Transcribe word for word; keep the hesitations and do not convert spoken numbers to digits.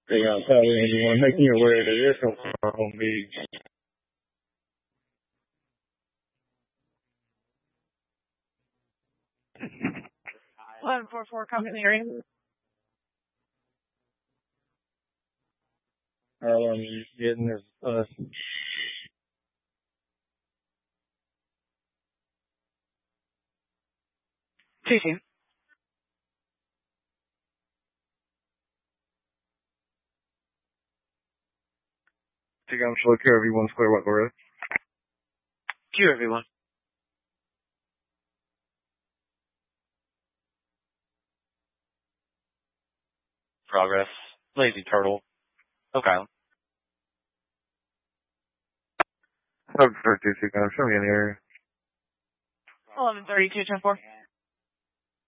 They got probably anyone making you aware that there's no home beach. eleven four four, coming in the area. How long are you getting this? Uh, Two two. Take I'm sure care everyone's clear what we're at. Two, everyone. Progress. Lazy Turtle. Oak Island. Oh, for two, two, I'm showing you in the area. eleven thirty-two, ten four.